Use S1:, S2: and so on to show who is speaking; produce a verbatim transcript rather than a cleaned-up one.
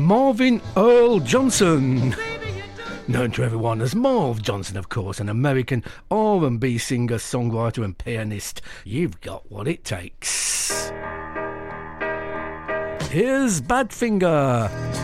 S1: Marvin Earl Johnson. Known to everyone as Marv Johnson, of course, an American R and B singer, songwriter and pianist. You've got what it takes. Here's Badfinger.